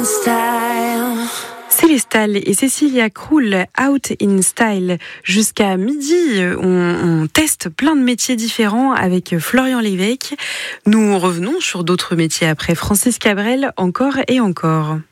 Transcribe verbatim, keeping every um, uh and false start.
Célestal et Cécilia Krull, Out in Style. Jusqu'à midi, on, on teste plein de métiers différents avec Florian Lévesque. Nous revenons sur d'autres métiers après Francis Cabrel, encore et encore.